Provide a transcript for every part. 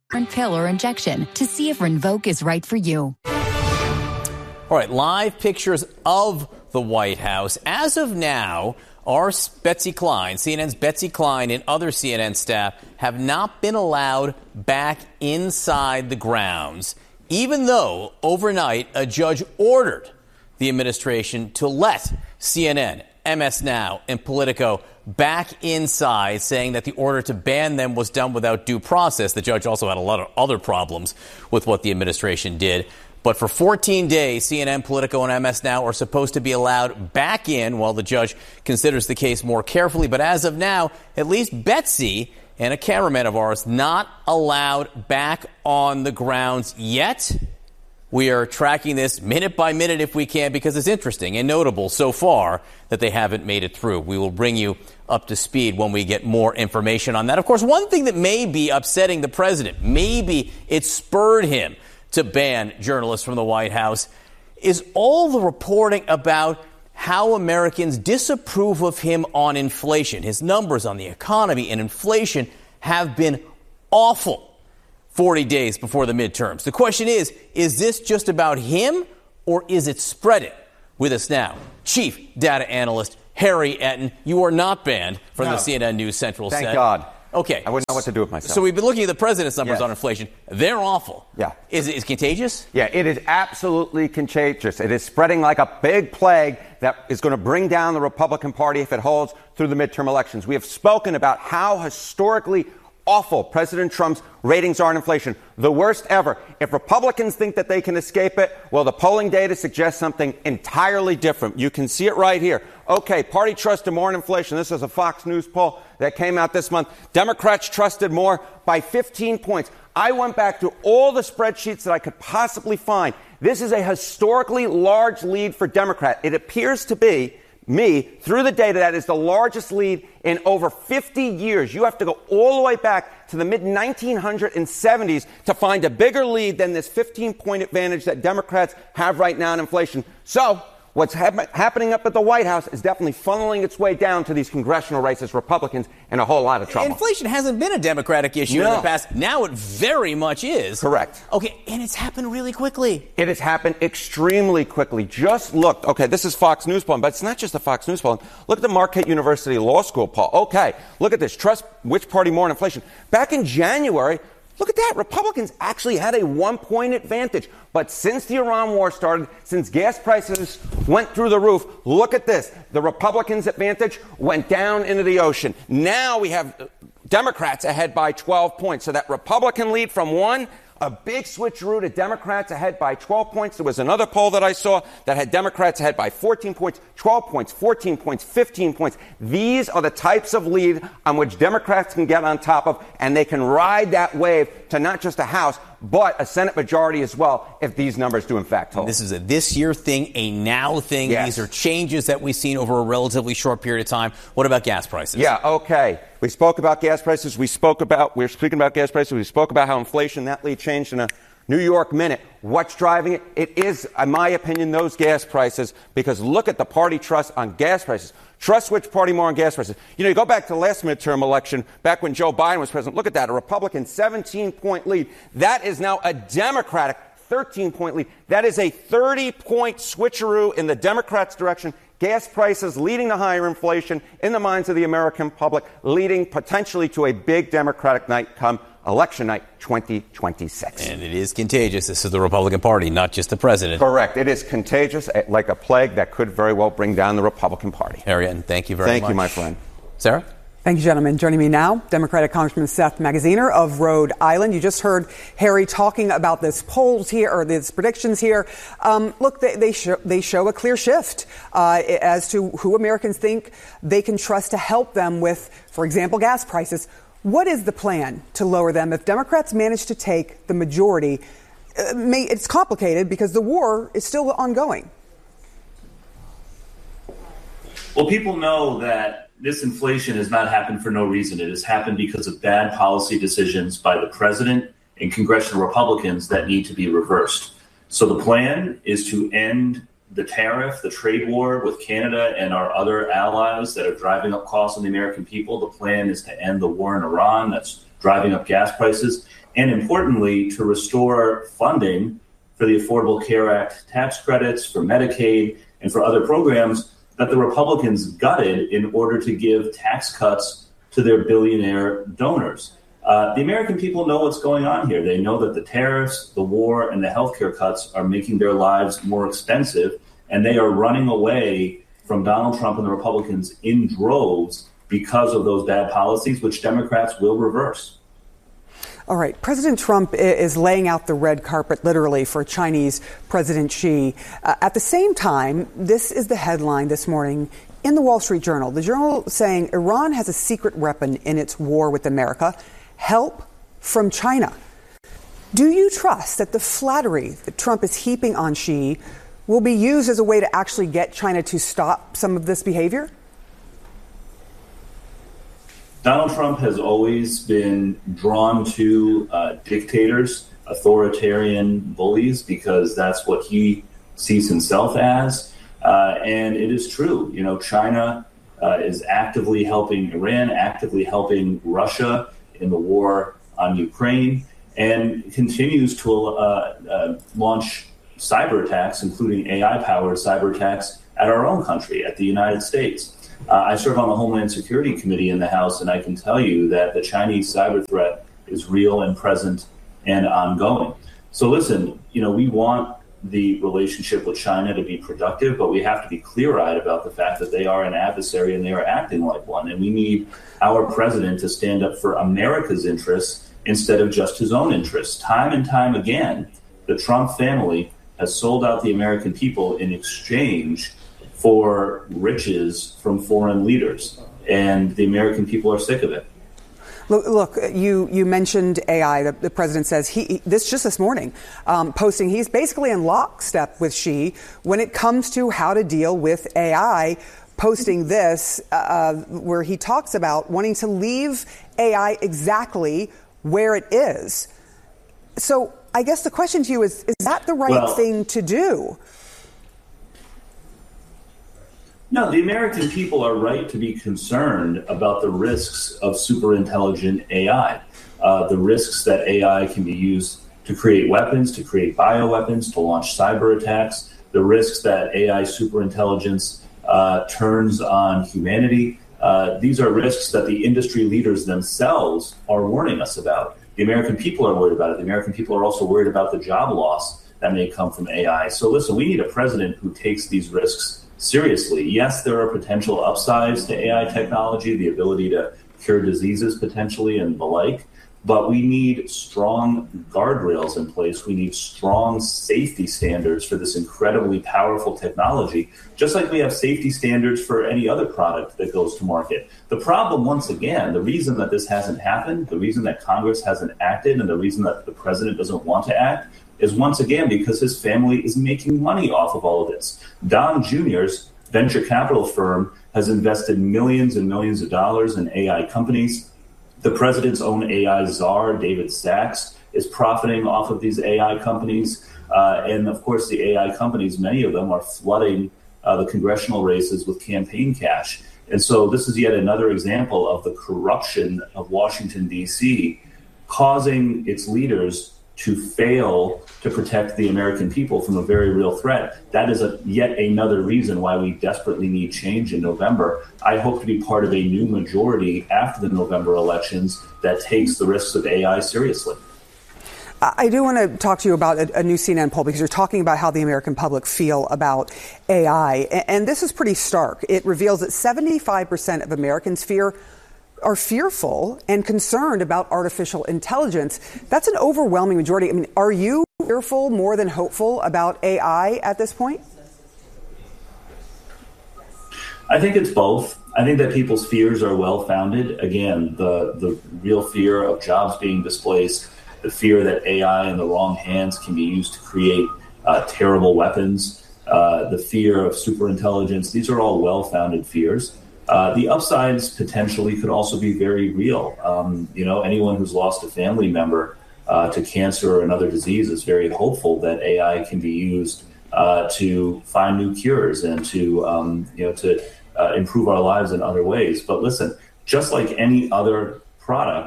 pill or injection to see if Rinvoq is right for you. All right, live pictures of the White House. As of now, our Betsy Klein, CNN's Betsy Klein, and other CNN staff have not been allowed back inside the grounds, even though overnight a judge ordered the administration to let CNN, MS Now, and Politico back inside, saying that the order to ban them was done without due process. The judge also had a lot of other problems with what the administration did. But for 14 days, CNN, Politico, and MS Now are supposed to be allowed back in while the judge considers the case more carefully. But as of now, at least Betsy and a cameraman of ours not allowed back on the grounds yet. We are tracking this minute by minute if we can, because it's interesting and notable so far that they haven't made it through. We will bring you up to speed when we get more information on that. Of course, one thing that may be upsetting the president, maybe it spurred him to ban journalists from the White House, is all the reporting about how Americans disapprove of him on inflation. His numbers on the economy and inflation have been awful 40 days before the midterms. The question is this just about him, or is it spreading? With us now, Chief Data Analyst Harry Etten. You are not banned from the CNN News Central set. Thank God. Okay. I wouldn't know what to do with myself. So we've been looking at the president's numbers on inflation. They're awful. Yeah. Is it contagious? Yeah, it is absolutely contagious. It is spreading like a big plague that is going to bring down the Republican Party if it holds through the midterm elections. We have spoken about how historically awful President Trump's ratings are on inflation. The worst ever. If Republicans think that they can escape it, well, the polling data suggests something entirely different. You can see it right here. Okay, party trusted more in inflation. This is a Fox News poll that came out this month. Democrats trusted more by 15 points. I went back to all the spreadsheets that I could possibly find. This is a historically large lead for Democrat. It appears to be, through the data, that is the largest lead in over 50 years. You have to go all the way back to the mid-1970s to find a bigger lead than this 15-point advantage that Democrats have right now in inflation. So what's happening up at the White House is definitely funneling its way down to these congressional races, Republicans, in a whole lot of trouble. Inflation hasn't been a Democratic issue in the past. Now it very much is. Correct. Okay, and it's happened really quickly. It has happened extremely quickly. Just look. Okay, this is Fox News poll, but it's not just the Fox News poll. Look at the Marquette University Law School poll. Okay, look at this. Trust which party more on inflation. Back in January, look at that. Republicans actually had a 1-point advantage. But since the Iran war started, since gas prices went through the roof, look at this. The Republicans' advantage went down into the ocean. Now we have Democrats ahead by 12 points. So that Republican lead from 1, a big switcheroo to Democrats ahead by 12 points. There was another poll that I saw that had Democrats ahead by 14 points, 12 points, 14 points, 15 points. These are the types of lead on which Democrats can get on top of, and they can ride that wave to not just a House, but a Senate majority as well, if these numbers do in fact hold. This is a this year thing, a now thing. Yes. These are changes that we've seen over a relatively short period of time. What about gas prices? Yeah, okay. We spoke about gas prices. We're speaking about gas prices. We spoke about how inflation, that lead changed in a New York minute. What's driving it? It is, in my opinion, those gas prices, because look at the party trust on gas prices. Trust which party more on gas prices. You go back to the last midterm election, back when Joe Biden was president. Look at that, a Republican 17-point lead. That is now a Democratic 13-point lead. That is a 30-point switcheroo in the Democrats' direction. Gas prices leading to higher inflation in the minds of the American public, leading potentially to a big Democratic night come election night 2026. And it is contagious. This is the Republican Party, not just the president. Correct. It is contagious, like a plague that could very well bring down the Republican Party. Harry Etten, thank you very much. Thank you, my friend. Sarah? Thank you, gentlemen. Joining me now, Democratic Congressman Seth Magaziner of Rhode Island. You just heard Harry talking about this polls here, or these predictions here. Look, they show a clear shift as to who Americans think they can trust to help them with, for example, gas prices. What is the plan to lower them if Democrats manage to take the majority? It's complicated because the war is still ongoing. Well, people know that this inflation has not happened for no reason. It has happened because of bad policy decisions by the president and congressional Republicans that need to be reversed. So the plan is to end the tariff, the trade war with Canada and our other allies that are driving up costs on the American people. The plan is to end the war in Iran that's driving up gas prices, and importantly, to restore funding for the Affordable Care Act tax credits, for Medicaid, and for other programs that the Republicans gutted in order to give tax cuts to their billionaire donors. The American people know what's going on here. They know that the tariffs, the war, and the healthcare cuts are making their lives more expensive, and they are running away from Donald Trump and the Republicans in droves because of those bad policies, which Democrats will reverse. All right. President Trump is laying out the red carpet, literally, for Chinese President Xi. At the same time, this is the headline this morning in the Wall Street Journal. The Journal saying Iran has a secret weapon in its war with America, help from China. Do you trust that the flattery that Trump is heaping on Xi will be used as a way to actually get China to stop some of this behavior? Donald Trump has always been drawn to dictators, authoritarian bullies, because that's what he sees himself as. And it is true. You know, China is actively helping Iran, actively helping Russia in the war on Ukraine, and continues to launch cyber attacks, including AI-powered cyber attacks at our own country, at the United States. I serve on the Homeland Security Committee in the House, and I can tell you that the Chinese cyber threat is real and present and ongoing. So listen, you know, we want the relationship with China to be productive, but we have to be clear-eyed about the fact that they are an adversary and they are acting like one. And we need our president to stand up for America's interests instead of just his own interests. Time and time again, the Trump family has sold out the American people in exchange for riches from foreign leaders. And the American people are sick of it. Look, you mentioned AI. The president says this morning, posting he's basically in lockstep with Xi when it comes to how to deal with AI, posting this where he talks about wanting to leave AI exactly where it is. So I guess the question to you is that the right thing to do? No, the American people are right to be concerned about the risks of superintelligent AI, the risks that AI can be used to create weapons, to create bioweapons, to launch cyber attacks, the risks that AI superintelligence turns on humanity. These are risks that the industry leaders themselves are warning us about. The American people are worried about it. The American people are also worried about the job loss that may come from AI. So listen, we need a president who takes these risks seriously. Yes, there are potential upsides to AI technology, the ability to cure diseases potentially and the like, but we need strong guardrails in place. We need strong safety standards for this incredibly powerful technology, just like we have safety standards for any other product that goes to market. The problem, once again, the reason that this hasn't happened, the reason that Congress hasn't acted, and the reason that the president doesn't want to act is once again because his family is making money off of all of this. Don Jr.'s venture capital firm has invested millions and millions of dollars in AI companies. The president's own AI czar, David Sachs, is profiting off of these AI companies. And of course, the AI companies, many of them are flooding the congressional races with campaign cash. And so this is yet another example of the corruption of Washington, D.C., causing its leaders to fail to protect the American people from a very real threat. That is yet another reason why we desperately need change in November. I hope to be part of a new majority after the November elections that takes the risks of AI seriously. I do want to talk to you about a new CNN poll, because you're talking about how the American public feel about AI. And this is pretty stark. It reveals that 75% of Americans are fearful and concerned about artificial intelligence. That's an overwhelming majority. I mean, are you fearful more than hopeful about AI at this point? I think it's both. I think that people's fears are well-founded. Again, the real fear of jobs being displaced, the fear that AI in the wrong hands can be used to create terrible weapons, the fear of superintelligence. These are all well-founded fears. The upsides potentially could also be very real. Anyone who's lost a family member to cancer or another disease is very hopeful that AI can be used to find new cures and to improve our lives in other ways. But listen, just like any other product,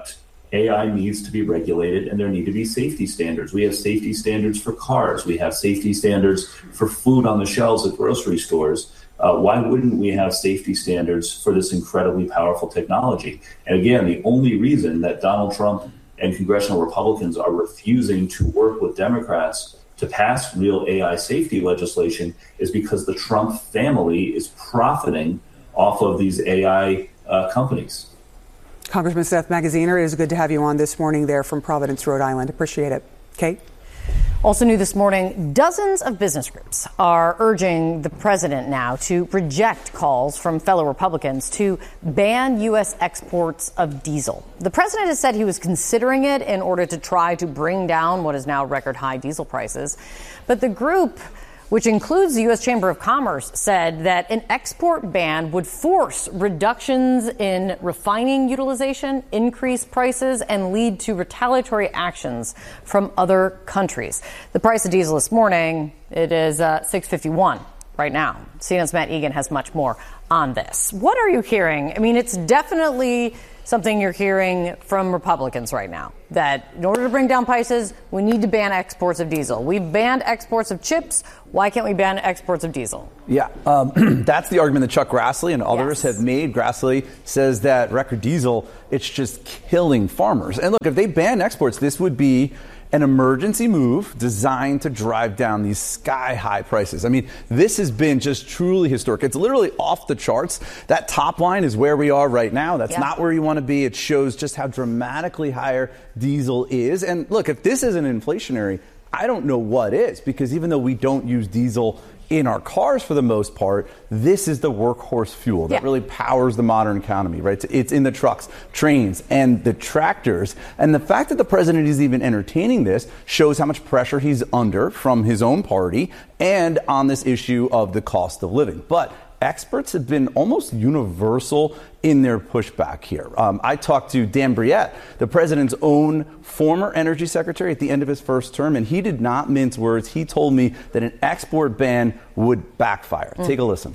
AI needs to be regulated, and there need to be safety standards. We have safety standards for cars. We have safety standards for food on the shelves at grocery stores. Why wouldn't we have safety standards for this incredibly powerful technology? And again, the only reason that Donald Trump and congressional Republicans are refusing to work with Democrats to pass real AI safety legislation is because the Trump family is profiting off of these AI companies. Congressman Seth Magaziner, it is good to have you on this morning there from Providence, Rhode Island. Appreciate it. Kate? Also new this morning, dozens of business groups are urging the president now to reject calls from fellow Republicans to ban U.S. exports of diesel. The president has said he was considering it in order to try to bring down what is now record high diesel prices. But the group, which includes the U.S. Chamber of Commerce, said that an export ban would force reductions in refining utilization, increase prices, and lead to retaliatory actions from other countries. The price of diesel this morning, it is $6.51 right now. CNN's Matt Egan has much more on this. What are you hearing? I mean, it's definitely something you're hearing from Republicans right now, that in order to bring down prices, we need to ban exports of diesel. We've banned exports of chips. Why can't we ban exports of diesel? Yeah, that's the argument that Chuck Grassley and others have made. Grassley says that record diesel, it's just killing farmers. And look, if they ban exports, this would be an emergency move designed to drive down these sky-high prices. I mean, this has been just truly historic. It's literally off the charts. That top line is where we are right now. That's not where you want to be. It shows just how dramatically higher diesel is. And look, if this isn't inflationary, I don't know what is, because even though we don't use diesel in our cars for the most part, this is the workhorse fuel that really powers the modern economy, right? It's in the trucks, trains, and the tractors. And the fact that the president is even entertaining this shows how much pressure he's under from his own party and on this issue of the cost of living. But experts have been almost universal in their pushback here. I talked to Dan Brouillette, the president's own former energy secretary at the end of his first term, and he did not mince words. He told me that an export ban would backfire. Take a listen.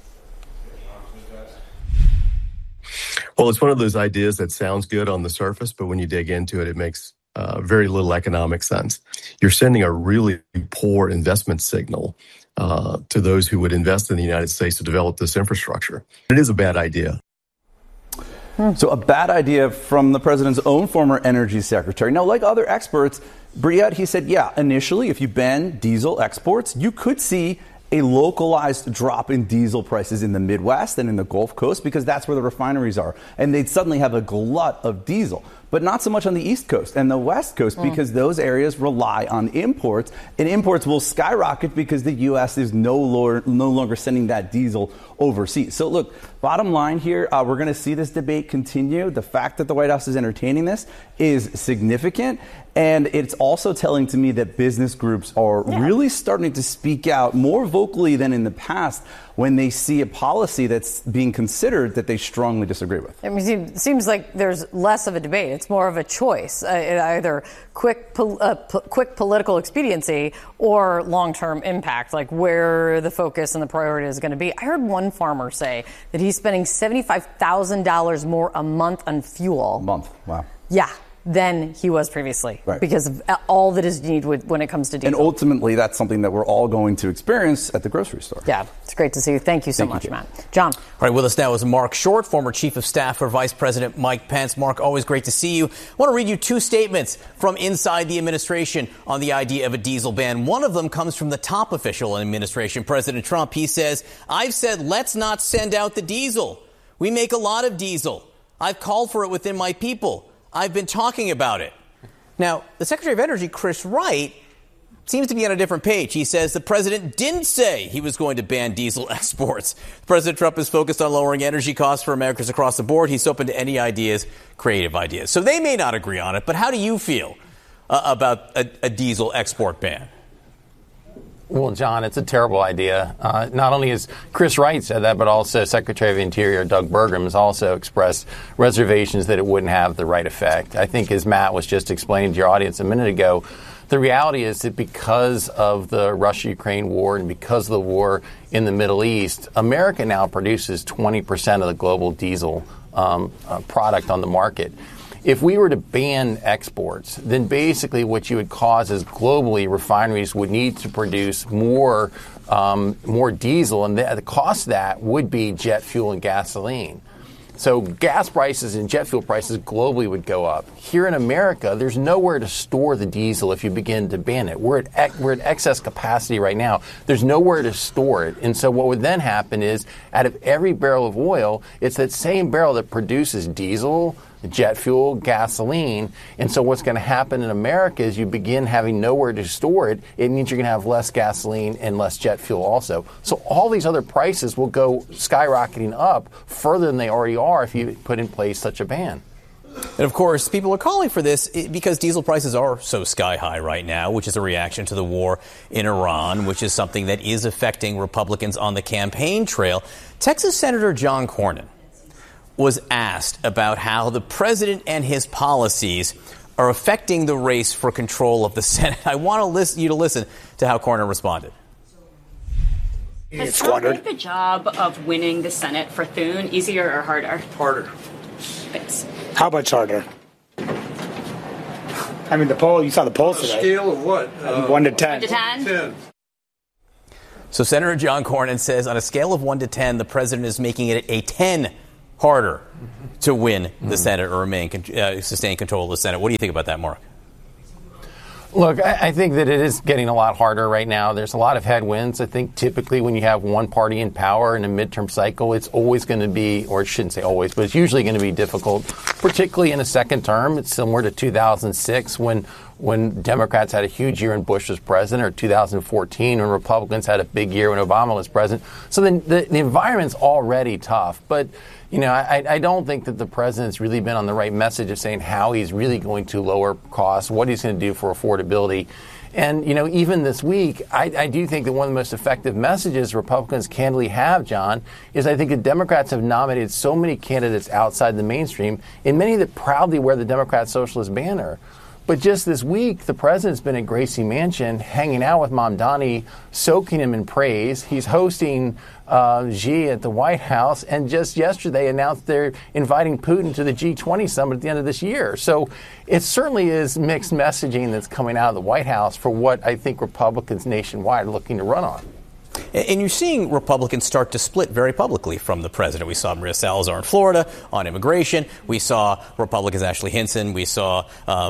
Well, it's one of those ideas that sounds good on the surface, but when you dig into it, it makes very little economic sense. You're sending a really poor investment signal to those who would invest in the United States to develop this infrastructure. It is a bad idea. So a bad idea from the president's own former energy secretary. Now, like other experts, Brouillette, he said, initially, if you ban diesel exports, you could see a localized drop in diesel prices in the Midwest and in the Gulf Coast, because that's where the refineries are. And they'd suddenly have a glut of diesel. But not so much on the East Coast and the West Coast, because those areas rely on imports, and imports will skyrocket because the U.S. is no longer sending that diesel overseas. So look, bottom line here, we're going to see this debate continue. The fact that the White House is entertaining this is significant. And it's also telling to me that business groups are really starting to speak out more vocally than in the past when they see a policy that's being considered that they strongly disagree with. I mean, it seems like there's less of a debate. It's more of a choice, either quick political expediency or long-term impact, like where the focus and the priority is going to be. I heard one farmer say that he's spending $75,000 more a month on fuel. A month, wow. Yeah. Than he was previously, because of all that is needed when it comes to diesel. And ultimately, that's something that we're all going to experience at the grocery store. Yeah, it's great to see you. Thank you so much, Matt. John. All right, with us now is Mark Short, former chief of staff for Vice President Mike Pence. Mark, always great to see you. I want to read you two statements from inside the administration on the idea of a diesel ban. One of them comes from the top official in the administration, President Trump. He says, "I've said, let's not send out the diesel. We make a lot of diesel. I've called for it within my people. I've been talking about it." Now, the Secretary of Energy, Chris Wright, seems to be on a different page. He says the president didn't say he was going to ban diesel exports. President Trump is focused on lowering energy costs for Americans across the board. He's open to any ideas, creative ideas. So they may not agree on it, but how do you feel about a diesel export ban? Well, John, it's a terrible idea. Not only has Chris Wright said that, but also Secretary of the Interior Doug Burgum has also expressed reservations that it wouldn't have the right effect. I think, as Matt was just explaining to your audience a minute ago, the reality is that because of the Russia-Ukraine war and because of the war in the Middle East, America now produces 20% of the global diesel product on the market. if we were to ban exports, then basically what you would cause is globally refineries would need to produce more diesel, and the cost of that would be jet fuel and gasoline. So gas prices and jet fuel prices globally would go up. Here in America, there's nowhere to store the diesel if you begin to ban it. We're at excess capacity right now. There's nowhere to store it. And so what would then happen is out of every barrel of oil, it's that same barrel that produces diesel, jet fuel, gasoline. And so what's going to happen in America is you begin having nowhere to store it. It means you're going to have less gasoline and less jet fuel also. So all these other prices will go skyrocketing up further than they already are if you put in place such a ban. And of course, people are calling for this because diesel prices are so sky high right now, which is a reaction to the war in Iran, which is something that is affecting Republicans on the campaign trail. Texas Senator John Cornyn was asked about how the president and his policies are affecting the race for control of the Senate. I want you to listen to how Cornyn responded. Has Trump made the job of winning the Senate for Thune easier or harder? Harder. Thanks. How much harder? I mean, the poll, you saw the polls today. Scale of what? 1 to 10. 1 to 10? 10. So Senator John Cornyn says on a scale of 1 to 10, the president is making it a 10 harder to win the Senate or sustain control of the Senate. What do you think about that, Mark? Look, I think that it is getting a lot harder right now. There's a lot of headwinds. I think typically when you have one party in power in a midterm cycle, it's always going to be, or I shouldn't say always, but it's usually going to be difficult, particularly in a second term. It's similar to 2006 when Democrats had a huge year when Bush was president, or 2014 when Republicans had a big year when Obama was president. So then the environment's already tough. But I don't think that the president's really been on the right message of saying how he's really going to lower costs, what he's going to do for affordability. And, even this week, I do think that one of the most effective messages Republicans candidly have, John, is I think the Democrats have nominated so many candidates outside the mainstream, and many that proudly wear the Democrat Socialist banner. But just this week, the president's been at Gracie Mansion hanging out with Mamdani, soaking him in praise. He's hosting Xi at the White House, and just yesterday announced they're inviting Putin to the G20 summit at the end of this year. So it certainly is mixed messaging that's coming out of the White House for what I think Republicans nationwide are looking to run on. And you're seeing Republicans start to split very publicly from the president. We saw Maria Salazar in Florida on immigration. We saw Republicans Ashley Hinson. We saw,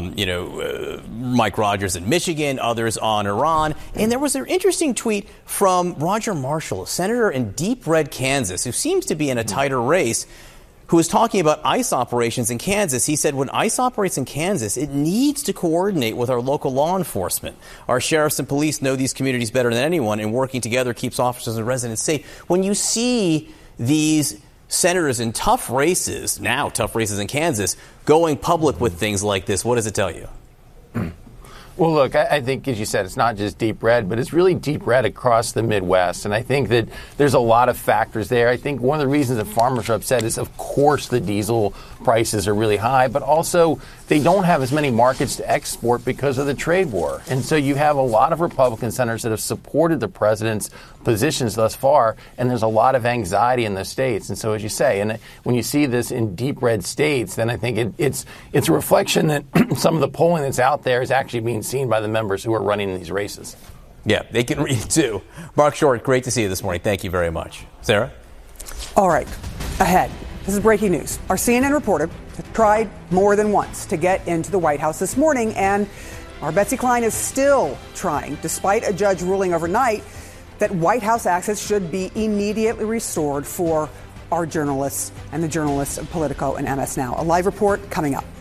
Mike Rogers in Michigan, others on Iran. And there was an interesting tweet from Roger Marshall, a senator in deep red Kansas, who seems to be in a tighter race, who was talking about ICE operations in Kansas. He said, when ICE operates in Kansas, it needs to coordinate with our local law enforcement. Our sheriffs and police know these communities better than anyone, and working together keeps officers and residents safe. When you see these senators in tough races in Kansas, going public with things like this, what does it tell you? Well, look, I think, as you said, it's not just deep red, but it's really deep red across the Midwest. And I think that there's a lot of factors there. I think one of the reasons that farmers are upset is, of course, the diesel prices are really high, but also they don't have as many markets to export because of the trade war. And so you have a lot of Republican senators that have supported the president's positions thus far, and there's a lot of anxiety in the states. And so, as you say, and when you see this in deep red states, then I think it's a reflection that some of the polling that's out there is actually being seen by the members who are running these races. Yeah, they can read it too. Mark Short, great to see you this morning. Thank you very much. Sarah? All right, ahead. This is breaking news. Our CNN reporter tried more than once to get into the White House this morning, and our Betsy Klein is still trying, despite a judge ruling overnight that White House access should be immediately restored for our journalists and the journalists of Politico and MS Now. A live report coming up.